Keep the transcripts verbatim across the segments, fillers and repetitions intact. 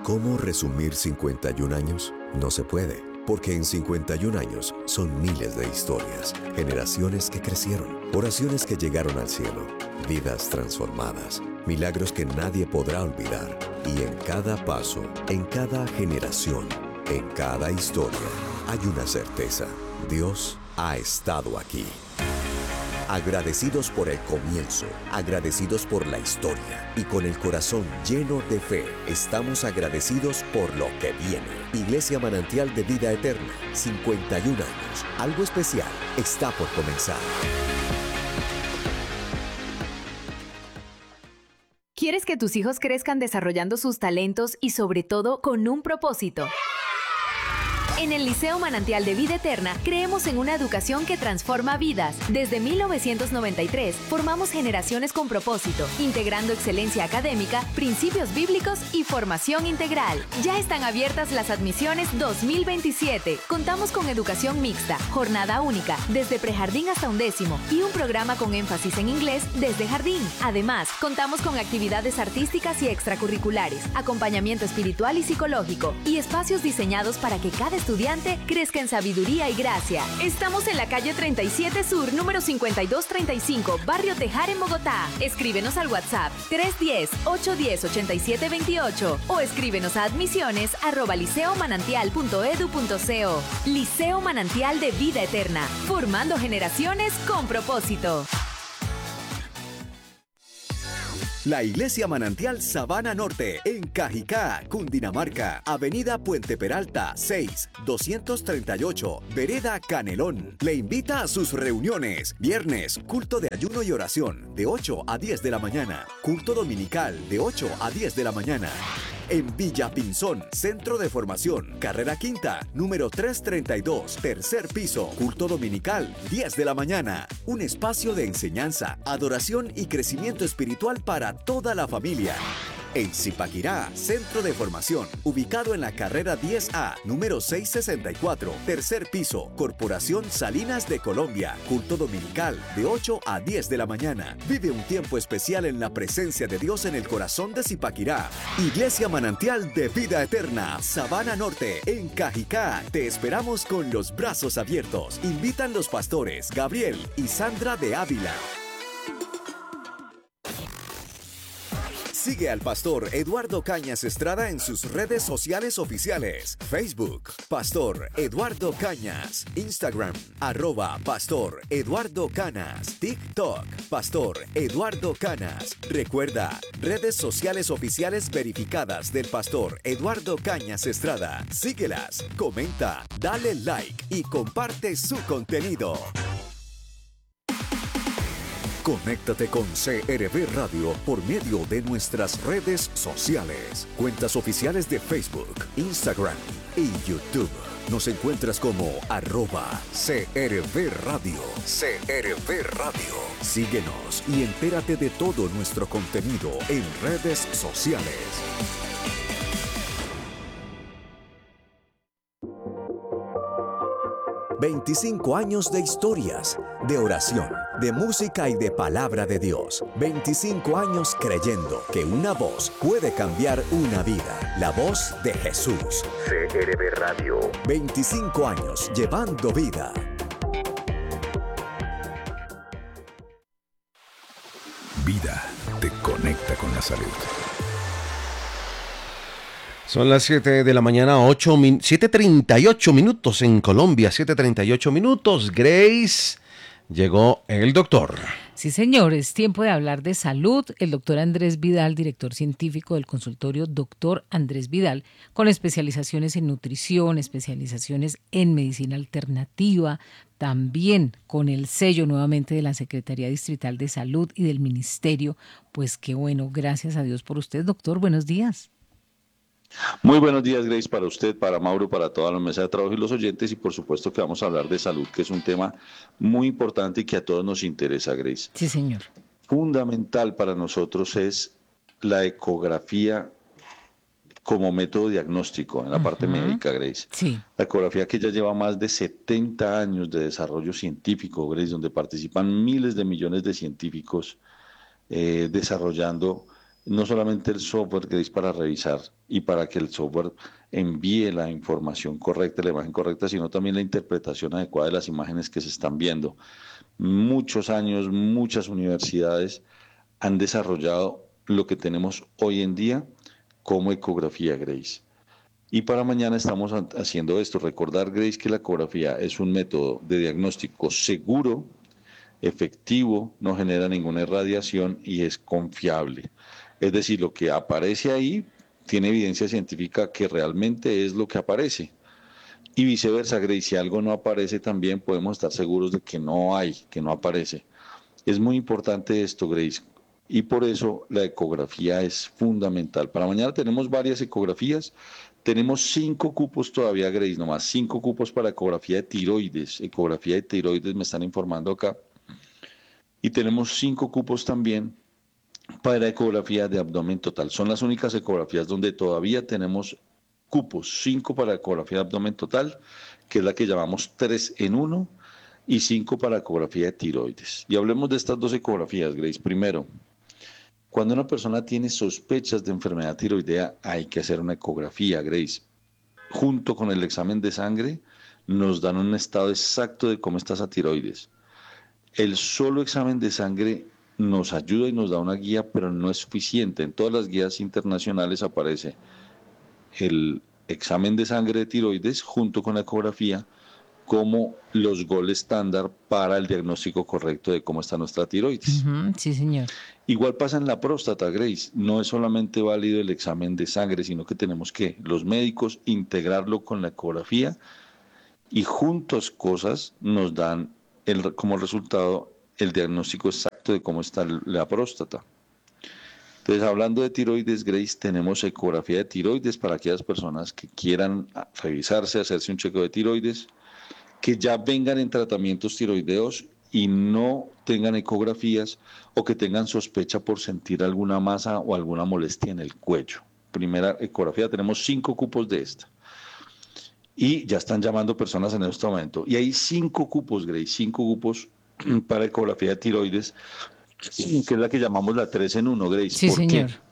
¿Cómo resumir cincuenta y un años? No se puede, porque en cincuenta y un años son miles de historias, generaciones que crecieron, oraciones que llegaron al cielo, vidas transformadas, milagros que nadie podrá olvidar. Y en cada paso, en cada generación, en cada historia, hay una certeza: Dios ha estado aquí. Agradecidos por el comienzo, agradecidos por la historia y con el corazón lleno de fe, estamos agradecidos por lo que viene. Iglesia Manantial de Vida Eterna, cincuenta y un años. Algo especial está por comenzar. ¿Quieres que tus hijos crezcan desarrollando sus talentos y sobre todo con un propósito? En el Liceo Manantial de Vida Eterna creemos en una educación que transforma vidas. Desde mil novecientos noventa y tres formamos generaciones con propósito, integrando excelencia académica, principios bíblicos y formación integral. Ya están abiertas las admisiones dos mil veintisiete. Contamos con educación mixta, jornada única, desde prejardín hasta undécimo y un programa con énfasis en inglés desde jardín. Además, contamos con actividades artísticas y extracurriculares, acompañamiento espiritual y psicológico y espacios diseñados para que cada estudiante crezca en sabiduría y gracia. Estamos en la calle treinta y siete Sur, número cincuenta y dos treinta y cinco, Barrio Tejar, en Bogotá. Escríbenos al WhatsApp tres uno cero, ocho uno cero, ocho siete dos ocho o escríbenos a admisiones arroba liceomanantial punto edu punto co. Liceo Manantial de Vida Eterna, formando generaciones con propósito. La Iglesia Manantial Sabana Norte, en Cajicá, Cundinamarca, Avenida Puente Peralta, seis, doscientos treinta y ocho, Vereda Canelón. Le invita a sus reuniones. Viernes, culto de ayuno y oración, de ocho a diez de la mañana. Culto dominical, de ocho a diez de la mañana. En Villa Pinzón, Centro de Formación, Carrera Quinta, número trescientos treinta y dos, tercer piso, culto dominical, diez de la mañana. Un espacio de enseñanza, adoración y crecimiento espiritual para toda la familia. En Zipaquirá, Centro de Formación, ubicado en la carrera diez A, número seiscientos sesenta y cuatro, tercer piso, Corporación Salinas de Colombia, culto dominical, de ocho a diez de la mañana. Vive un tiempo especial en la presencia de Dios en el corazón de Zipaquirá. Iglesia Manantial de Vida Eterna, Sabana Norte, en Cajicá. Te esperamos con los brazos abiertos. Invitan los pastores Gabriel y Sandra de Ávila. Sigue al pastor Eduardo Cañas Estrada en sus redes sociales oficiales. Facebook, Pastor Eduardo Cañas. Instagram, arroba Pastor Eduardo Canas. TikTok, Pastor Eduardo Canas. Recuerda, redes sociales oficiales verificadas del pastor Eduardo Cañas Estrada. Síguelas, comenta, dale like y comparte su contenido. Conéctate con C R V Radio por medio de nuestras redes sociales, cuentas oficiales de Facebook, Instagram y YouTube. Nos encuentras como arroba C R V Radio. C R V Radio. Síguenos y entérate de todo nuestro contenido en redes sociales. veinticinco años de historias, de oración, de música y de palabra de Dios. veinticinco años creyendo que una voz puede cambiar una vida. La voz de Jesús. C R V Radio. veinticinco años llevando vida. Vida te conecta con la salud. Son las siete de la mañana, siete treinta y ocho minutos en Colombia, siete treinta y ocho minutos. Grace, llegó el doctor. Sí, señor, es tiempo de hablar de salud. El doctor Andrés Vidal, director científico del consultorio Doctor Andrés Vidal, con especializaciones en nutrición, especializaciones en medicina alternativa, también con el sello nuevamente de la Secretaría Distrital de Salud y del Ministerio. Pues qué bueno, gracias a Dios por usted, doctor. Buenos días. Muy buenos días, Grace, para usted, para Mauro, para toda la mesa de trabajo y los oyentes, y por supuesto que vamos a hablar de salud, que es un tema muy importante y que a todos nos interesa, Grace. Sí, señor. Fundamental para nosotros es la ecografía como método diagnóstico en la uh-huh. parte médica, Grace. Sí. La ecografía que ya lleva más de setenta años de desarrollo científico, Grace, donde participan miles de millones de científicos eh, desarrollando no solamente el software, Grace, para revisar y para que el software envíe la información correcta, la imagen correcta, sino también la interpretación adecuada de las imágenes que se están viendo. Muchos años, muchas universidades han desarrollado lo que tenemos hoy en día como ecografía, Grace. Y para mañana estamos haciendo esto. Recordar, Grace, que la ecografía es un método de diagnóstico seguro, efectivo, no genera ninguna irradiación y es confiable. Es decir, lo que aparece ahí tiene evidencia científica que realmente es lo que aparece. Y viceversa, Grace, si algo no aparece también podemos estar seguros de que no hay, que no aparece. Es muy importante esto, Grace, y por eso la ecografía es fundamental. Para mañana tenemos varias ecografías, tenemos cinco cupos todavía, Grace, nomás cinco cupos para ecografía de tiroides, ecografía de tiroides me están informando acá, y tenemos cinco cupos también para ecografía de abdomen total. Son las únicas ecografías donde todavía tenemos cupos, cinco para ecografía de abdomen total, que es la que llamamos tres en uno, y cinco para ecografía de tiroides. Y hablemos de estas dos ecografías, Grace. Primero, cuando una persona tiene sospechas de enfermedad tiroidea, hay que hacer una ecografía, Grace. Junto con el examen de sangre, nos dan un estado exacto de cómo está esa tiroides. El solo examen de sangre nos ayuda y nos da una guía, pero no es suficiente. En todas las guías internacionales aparece el examen de sangre de tiroides junto con la ecografía como los gold estándar para el diagnóstico correcto de cómo está nuestra tiroides. Uh-huh, sí, señor. Igual pasa en la próstata, Grace. No es solamente válido el examen de sangre, sino que tenemos que, los médicos, integrarlo con la ecografía y juntos cosas nos dan el, como resultado el diagnóstico exacto de cómo está la próstata. Entonces, hablando de tiroides, Grace, tenemos ecografía de tiroides para aquellas personas que quieran revisarse, hacerse un chequeo de tiroides, que ya vengan en tratamientos tiroideos y no tengan ecografías o que tengan sospecha por sentir alguna masa o alguna molestia en el cuello. Primera ecografía, tenemos cinco cupos de esta. Y ya están llamando personas en este momento. Y hay cinco cupos, Grace, cinco cupos para ecografía de tiroides, que es la que llamamos la tres en uno, Grace. Sí, ¿Por señor. qué?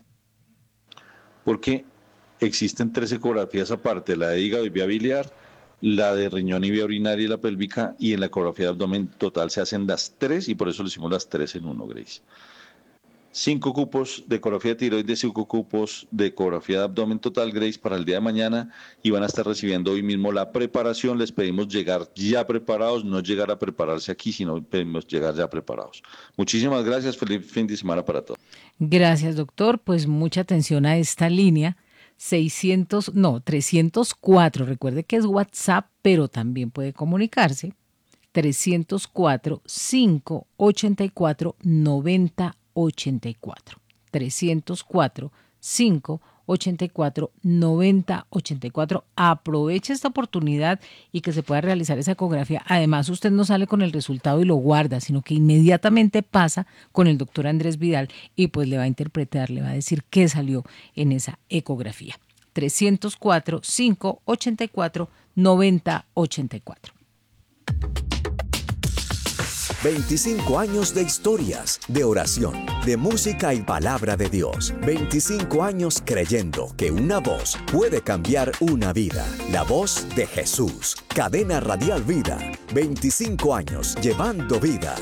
Porque existen tres ecografías aparte, la de hígado y vía biliar, la de riñón y vía urinaria y la pélvica, y en la ecografía de abdomen total se hacen las tres, y por eso le hicimos las tres en uno, Grace. Cinco cupos de ecografía de tiroides, cinco cupos de ecografía de abdomen total, Grace, para el día de mañana, y van a estar recibiendo hoy mismo la preparación. Les pedimos llegar ya preparados, no llegar a prepararse aquí, sino pedimos llegar ya preparados. Muchísimas gracias, feliz fin de semana para todos. Gracias, doctor. Pues mucha atención a esta línea. seiscientos, no, trescientos cuatro, recuerde que es WhatsApp, pero también puede comunicarse, trescientos cuatro, cinco ochenta y cuatro, noventa ochenta y cuatro, trescientos cuatro, cinco ochenta y cuatro, noventa ochenta y cuatro. Aproveche esta oportunidad y que se pueda realizar esa ecografía. Además, usted no sale con el resultado y lo guarda, sino que inmediatamente pasa con el doctor Andrés Vidal y pues le va a interpretar, le va a decir qué salió en esa ecografía. trescientos cuatro, cinco ochenta y cuatro, noventa ochenta y cuatro. veinticinco años de historias, de oración, de música y palabra de Dios. veinticinco años creyendo que una voz puede cambiar una vida. La voz de Jesús. Cadena Radial Vida. veinticinco años llevando vida.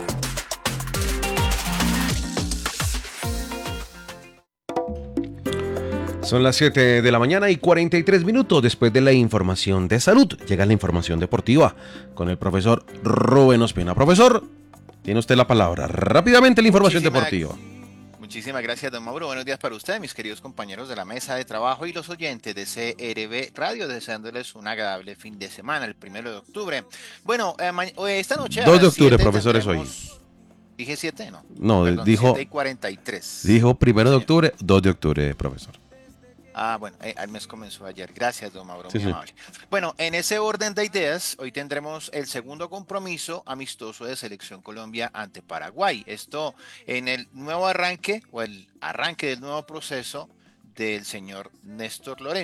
Son las siete de la mañana y cuarenta y tres minutos después de la información de salud. Llega la información deportiva con el profesor Rubén Ospina. Profesor, tiene usted la palabra. Rápidamente la información Muchísimas, deportiva. Muchísimas gracias, don Mauro. Buenos días para usted, mis queridos compañeros de la mesa de trabajo y los oyentes de C R B Radio, deseándoles un agradable fin de semana, el primero de octubre. Bueno, eh, esta noche... dos de octubre, profesor, es hoy. ¿Dije siete? No. No, Perdón, dijo... siete y cuarenta y tres. Dijo primero de octubre, dos de octubre, profesor. Ah, bueno, eh, el mes comenzó ayer. Gracias, don Mauro, sí, muy sí. amable. Bueno, en ese orden de ideas, hoy tendremos el segundo compromiso amistoso de Selección Colombia ante Paraguay. Esto en el nuevo arranque, o el arranque del nuevo proceso del señor Néstor Lorenzo.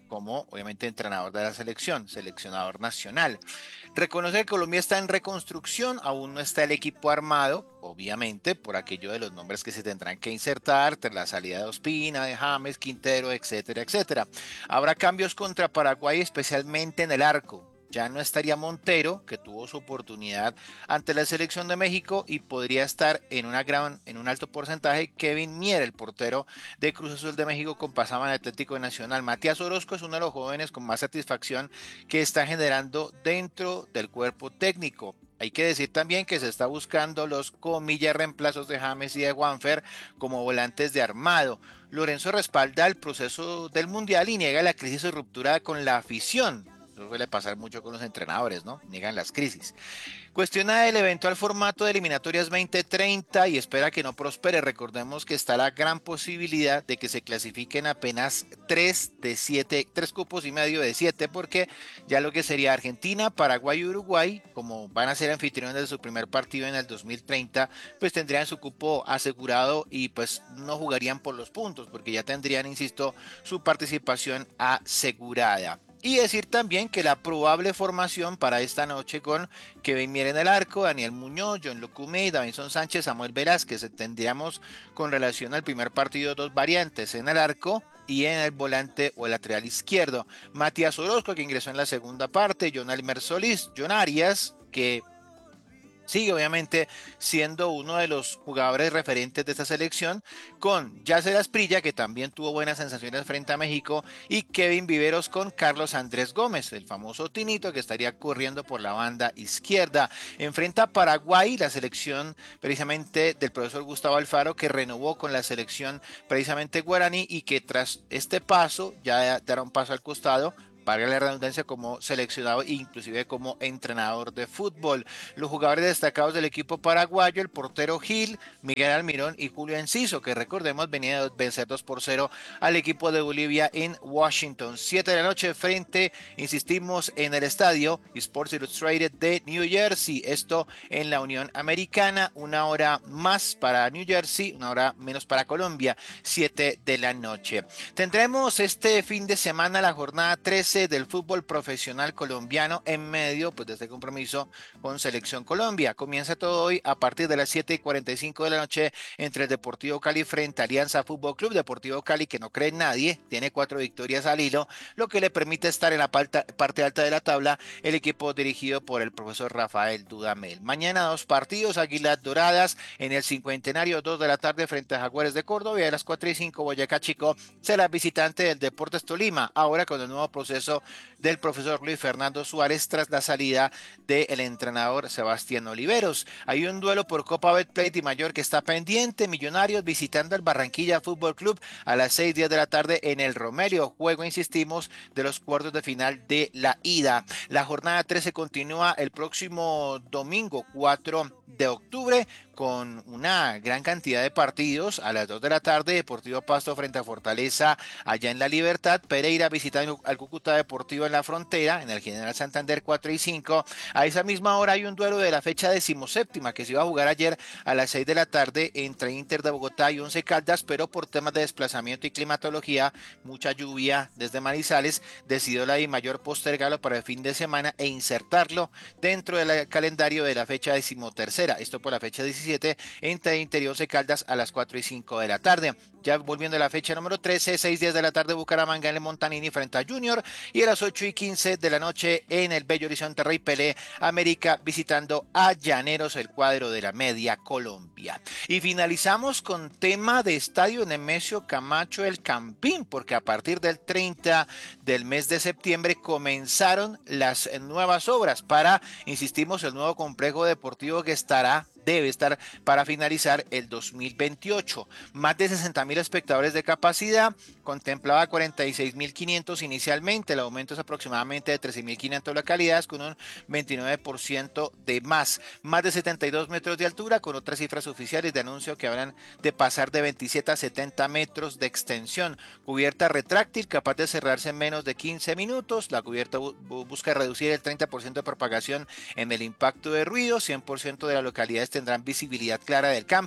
como obviamente entrenador de la selección, seleccionador nacional. Reconoce que Colombia está en reconstrucción, aún no está el equipo armado, obviamente, por aquello de los nombres que se tendrán que insertar, tras la salida de Ospina, de James, Quintero, etcétera, etcétera. Habrá cambios contra Paraguay, especialmente en el arco. Ya no estaría Montero, que tuvo su oportunidad ante la selección de México, y podría estar en, una gran, en un alto porcentaje Kevin Mier, el portero de Cruz Azul de México con pasado en Atlético Nacional. Matías Orozco es uno de los jóvenes con más satisfacción que está generando dentro del cuerpo técnico. Hay que decir también que se está buscando los comillas reemplazos de James y de Juanfer como volantes de armado. Lorenzo respalda el proceso del Mundial y niega la crisis de ruptura con la afición. Eso suele pasar mucho con los entrenadores, ¿no? Niegan las crisis. Cuestiona el eventual formato de eliminatorias veinte treinta y espera que no prospere. Recordemos que está la gran posibilidad de que se clasifiquen apenas tres de siete, tres cupos y medio de siete, porque ya lo que sería Argentina, Paraguay y Uruguay, como van a ser anfitriones de su primer partido en el dos mil treinta, pues tendrían su cupo asegurado y pues no jugarían por los puntos, porque ya tendrían, insisto, su participación asegurada. Y decir también que la probable formación para esta noche con Kevin Mier en el arco, Daniel Muñoz, John Lucumí, Davinson Sánchez, Samuel Velázquez. Tendríamos con relación al primer partido dos variantes en el arco y en el volante o el lateral izquierdo. Matías Orozco, que ingresó en la segunda parte, John Almer Solís, John Arias, que sigue obviamente siendo uno de los jugadores referentes de esta selección, con Yasser Asprilla, que también tuvo buenas sensaciones frente a México, y Kevin Viveros con Carlos Andrés Gómez, el famoso Tinito, que estaría corriendo por la banda izquierda. Enfrenta a Paraguay, la selección precisamente del profesor Gustavo Alfaro, que renovó con la selección precisamente guaraní y que tras este paso ya dará un paso al costado, valga la redundancia, como seleccionado e inclusive como entrenador de fútbol. Los jugadores destacados del equipo paraguayo, el portero Gil, Miguel Almirón y Julio Enciso, que recordemos venía de vencer dos por cero al equipo de Bolivia en Washington. siete de la noche frente, insistimos, en el estadio Sports Illustrated de New Jersey, esto en la Unión Americana, una hora más para New Jersey, una hora menos para Colombia, siete de la noche. Tendremos este fin de semana la jornada trece del fútbol profesional colombiano en medio pues de este compromiso con Selección Colombia. Comienza todo hoy a partir de las siete y cuarenta y cinco de la noche entre el Deportivo Cali frente a Alianza Fútbol Club. Deportivo Cali, que no cree en nadie, tiene cuatro victorias al hilo, lo que le permite estar en la parte alta de la tabla, el equipo dirigido por el profesor Rafael Dudamel. Mañana dos partidos: Águilas Doradas en el Cincuentenario, dos de la tarde frente a Jaguares de Córdoba, y a las cuatro y cinco Boyacá Chico será visitante del Deportes Tolima, ahora con el nuevo proceso del profesor Luis Fernando Suárez tras la salida del entrenador Sebastián Oliveros. Hay un duelo por Copa Betplay y Mayor que está pendiente: Millonarios visitando al Barranquilla Fútbol Club a las seis y diez de la tarde en el Romelio, juego, insistimos, de los cuartos de final de la ida. La jornada trece continúa el próximo domingo cuatro de octubre con una gran cantidad de partidos. A las dos de la tarde, Deportivo Pasto frente a Fortaleza allá en La Libertad, Pereira visitando al Cúcuta Deportivo en la Frontera, en el General Santander, cuatro y cinco. A esa misma hora hay un duelo de la fecha decimoséptima que se iba a jugar ayer a las seis de la tarde entre Inter de Bogotá y Once Caldas, pero por temas de desplazamiento y climatología, mucha lluvia desde Manizales, decidió la DIMAYOR postergarlo para el fin de semana e insertarlo dentro del calendario de la fecha decimotercera. Esto por la fecha diecisiete entre Inter y Once Caldas a las cuatro y cinco de la tarde. Ya volviendo a la fecha número trece, seis días de la tarde, Bucaramanga en el Montanini frente a Junior, y a las ocho y quince de la noche en el Bello Horizonte Rey Pelé, América visitando a Llaneros, el cuadro de la Media Colombia. Y finalizamos con tema de estadio Nemesio Camacho El Campín, porque a partir del treinta del mes de septiembre comenzaron las nuevas obras para, insistimos, el nuevo complejo deportivo que estará debe estar para finalizar el dos mil veintiocho. Más de sesenta mil espectadores de capacidad, contemplaba cuarenta y seis mil quinientos inicialmente, el aumento es aproximadamente de trece mil quinientas localidades con un veintinueve por ciento de más. Más de setenta y dos metros de altura, con otras cifras oficiales de anuncio que habrán de pasar de veintisiete a setenta metros de extensión. Cubierta retráctil capaz de cerrarse en menos de quince minutos. La cubierta bu busca reducir el treinta por ciento de propagación en el impacto de ruido. cien por ciento de las localidades tendrán visibilidad clara del campo.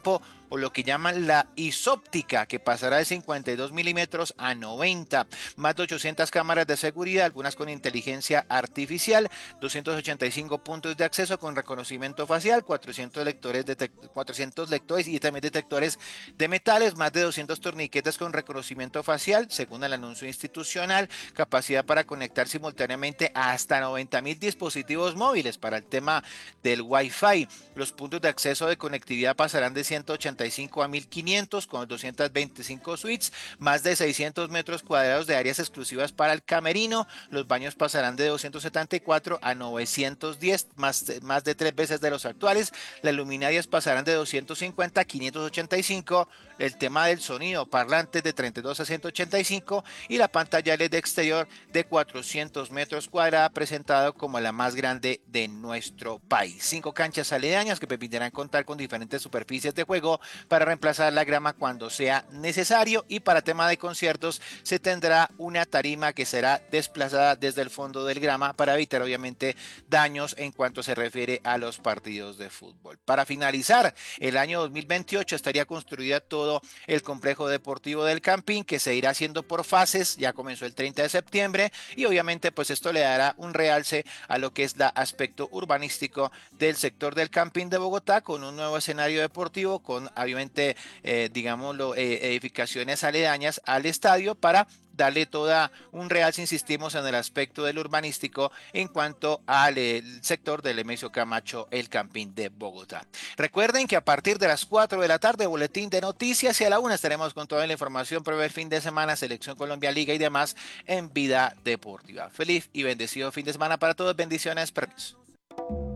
o lo que llaman la isóptica, que pasará de cincuenta y dos milímetros a noventa, más de ochocientas cámaras de seguridad, algunas con inteligencia artificial, doscientos ochenta y cinco puntos de acceso con reconocimiento facial, cuatrocientos lectores, cuatrocientos lectores y también detectores de metales, más de doscientos torniquetes con reconocimiento facial, según el anuncio institucional, capacidad para conectar simultáneamente a hasta noventa mil dispositivos móviles. Para el tema del Wi-Fi, los puntos de acceso de conectividad pasarán de ciento ochenta y cinco a mil quinientos con doscientas veinticinco suites, más de seiscientos metros cuadrados de áreas exclusivas para el camerino. Los baños pasarán de doscientos setenta y cuatro a novecientos diez, más, más de tres veces de los actuales. Las luminarias pasarán de doscientos cincuenta a quinientos ochenta y cinco. El tema del sonido, parlantes de treinta y dos a ciento ochenta y cinco, y la pantalla L E D exterior de cuatrocientos metros cuadrados, presentado como la más grande de nuestro país. Cinco canchas aledañas que permitirán contar con diferentes superficies de juego para reemplazar la grama cuando sea necesario, y para tema de conciertos se tendrá una tarima que será desplazada desde el fondo del grama para evitar obviamente daños en cuanto se refiere a los partidos de fútbol. Para finalizar el año dos mil veintiocho estaría construida todo el complejo deportivo del Campín, que se irá haciendo por fases. Ya comenzó el treinta de septiembre y obviamente pues esto le dará un realce a lo que es el aspecto urbanístico del sector del Campín de Bogotá, con un nuevo escenario deportivo, con obviamente eh, digámoslo eh, edificaciones aledañas al estadio, para darle toda un realce, insistimos, en el aspecto del urbanístico en cuanto al el sector del Nemesio Camacho, el Campín de Bogotá. Recuerden que a partir de las cuatro de la tarde, boletín de noticias, y a la una estaremos con toda la información previa el fin de semana, Selección Colombia, Liga y demás en Vida Deportiva. Feliz y bendecido fin de semana para todos. Bendiciones. Permiso.